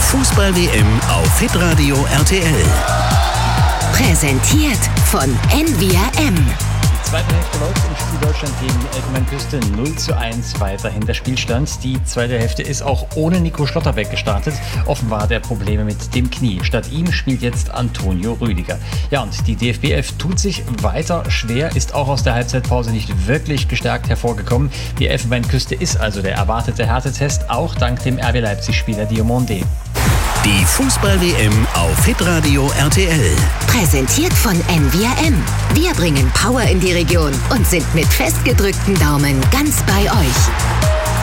Fußball-WM auf hitradio RTL. Präsentiert von NVRM. Die zweite Hälfte läuft im Spiel Deutschland gegen Elfenbeinküste 0:1 weiterhin der Spielstand. Die zweite Hälfte ist auch ohne Nico Schlotterbeck gestartet. Offenbar hat er Probleme mit dem Knie. Statt ihm spielt jetzt Antonio Rüdiger. Ja, und die DFB 11 tut sich weiter schwer, ist auch aus der Halbzeitpause nicht wirklich gestärkt hervorgekommen. Die Elfenbeinküste ist also der erwartete Härtetest, auch dank dem RB Leipzig-Spieler Diomande. Die Fußball-WM auf hitradio RTL. Präsentiert von NVRM. Wir bringen Power in die Region und sind mit festgedrückten Daumen ganz bei euch.